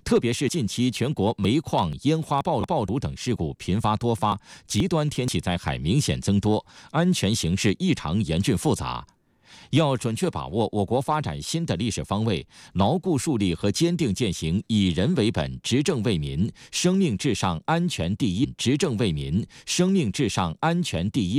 特别是近期全国煤矿、烟花爆竹等事故频发多发，极端天气灾害明显增多，安全形势异常严峻复杂。要准确把握我国发展新的历史方位，牢固树立和坚定践行以人为本、执政为民、生命至上、安全第一、执政为民、生命至上、安全第一